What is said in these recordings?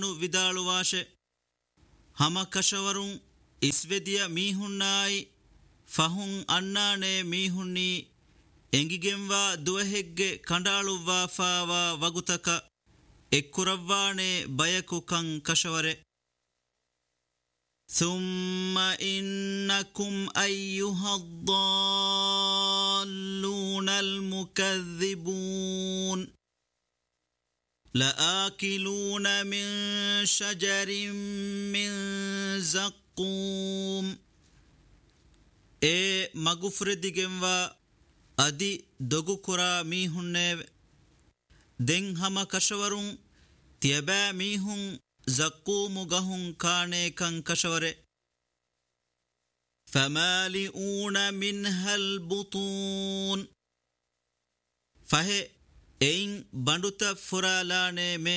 ವಿದಾಳುವಾಶೆ ಹಮ ಕಶವರುಂ ಇಸ್ವೆದಿಯ ಮೀಹುನ್ನಾಯಿ ಫಹುಂ ಅಣ್ಣಾಣೆ ಮೀಹುಣ್ಣಿ ಎಂಗಿಗೆಂವಾ ದುವಹೆಗ್ಗೆ ಕಂಡಾಳುವ್ವಾಫಾವಾ ವಗುತಕ ಎಕ್ಕುರವ್ವಾಣೆ ಬಯಕು ಕಂ ಕಶವರೆ ثم إنكم أيها الضالون المكذبون لآكلون من شجر من زقوم مغفر ديگنوا أدي دوغو كرا ميهن دين هما كشورون تيبا ميهن زقوم غهن كاني كان كشوره فمالئون منها البطون فهي اين بندوت فرالانه مي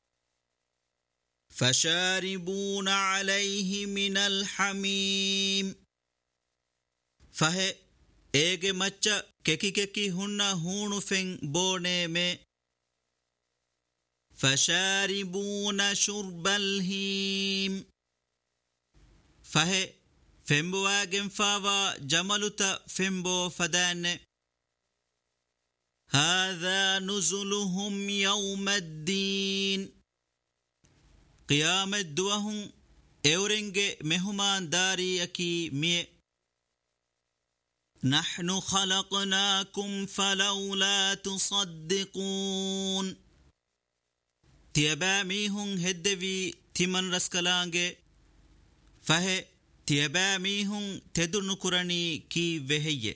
فشاربون عليه من الحميم فهي ايگه مچ ككي ككي هنا هونو فين بونه مي فشاربون شرب الهيم فهي فيمبواغن فاوا جملتا فيمبو فدان هذا نزلهم يوم الدين قيام الدوهم اورنج مهمان داري اكي مي نحن خلقناكم فلولا تصدقون تيبا ميهن هدوي تمن رسكلانگه فهي تيبا ميهن تدن كرني كي وهي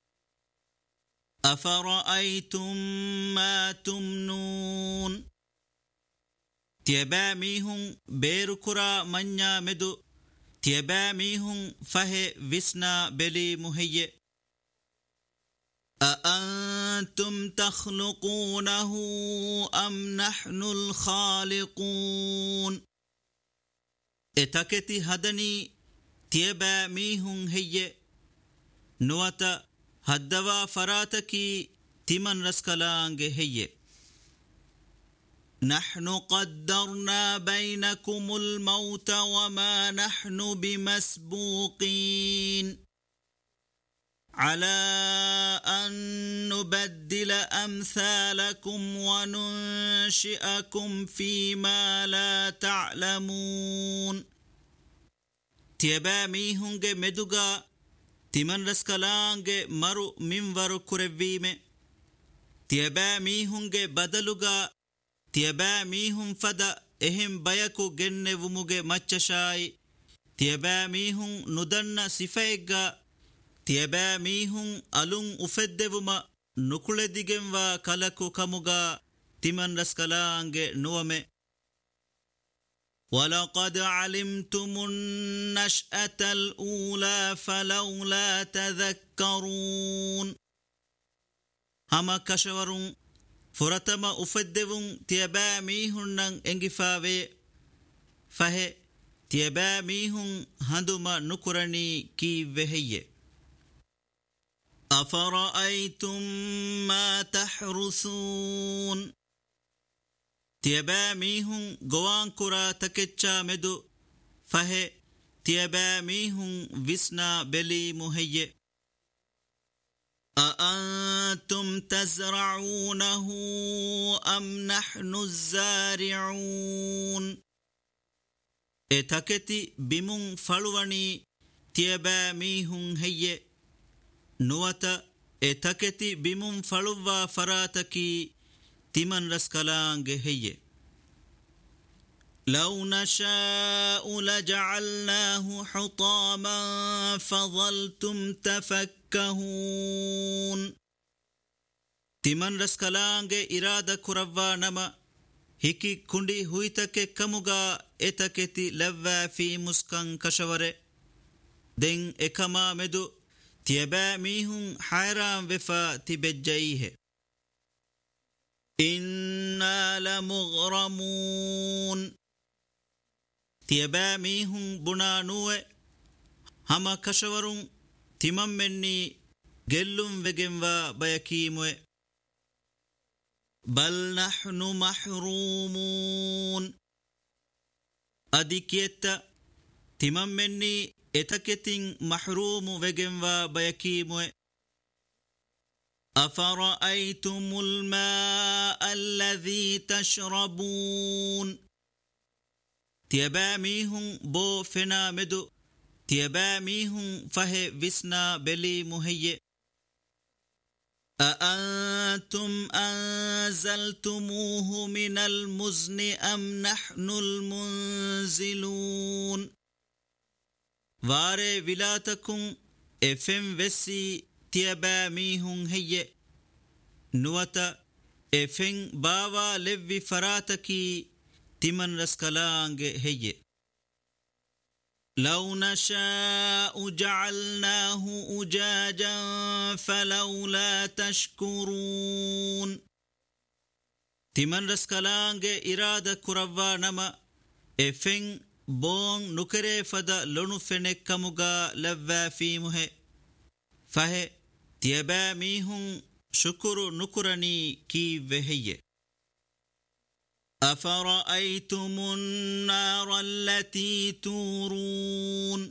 أفرأيتم ما تمنون تيبا ميهن بيركرا منيا مدو تيبا ميهن فهي وسنا بلي مهي أأنتم تخلقونه أم نحن الخالقون اتكتي هدني تيبا ميهن هي نوتا هدوا فراتكي تمن رسكلانگ هي نحن قدرنا بينكم الموت وما نحن بمسبوقين على أن نبدل أمثالكم وننشئكم فيما لا تعلمون تيبا ميهنگ مدوغا تمن رسكلانگ مرو منورو كربيمه تيبا ميهنگ بدلوغا تيبا ميهن فدا اهم بيكو گنوموگ مچشاي تيبا ميهن ندن صفيگا تيبا ميهن ألون أفدوما نكل ديگنوا كلكو كموغا تمن رسكلانگ نومه ولقد علمتم النشأة الأولى فلولا تذكرون هما كشورون فرتما أفدوون تيبا ميهن انگفاوه فهي تيبا ميهن هندما نكرني كي وهي أفرأيتم ما تحرثون تيبا ميهن غوان كرا تكتشا مدو فهي تيبا ميهن وسنا بلي مهي أأنتم تزرعونه أم نحن الزارعون اتكتي بمون فلواني تيبا ميهن هي نوتا اتكتي بمون فلوا فراتكي تمن رسكلانگ هي لو نشاء لجعلناه حطاما فظلتم تفكهون تمن رسكلانگ إرادة كروا نما هكي كندي هويتك كموغا اتكتي لوا في مسكن كشوره دين اكما مدو تيبا ميهن حيران وفا تبجئيه إنا لمغرمون تيبا ميهن بنانوه هما كشورون تمام مني گلوم وگنوا بيكيموه بل نحن محرومون أديكيت تممني إتكتين محروم وجنوا بيكيمو أفرأيتم الماء الذي تشربون تيباميهم بو فنا مدو تيباميهم فه وسنا بلي مهي أأنتم أنزلتموه من المزن أم نحن المنزلون واري ولاتكم افم وسي تيباميهم هي نوتا افن باوا لوي فراتكي تمن رسكلانگ هي لو نشاء جعلناه أجاجا فلولا تشكرون تمن رسكلانگ إرادة كروا نما افن بون نكري فدا لنو فنك كمغا لوا فيمه فه تيبا ميهم شكر نكرني كي وهي أفرأيتم النار التي تورون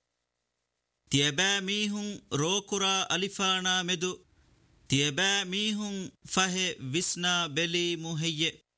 تيبا ميهم روكرا ألفانا مدو تيبا ميهم فه وسنا بلي مهي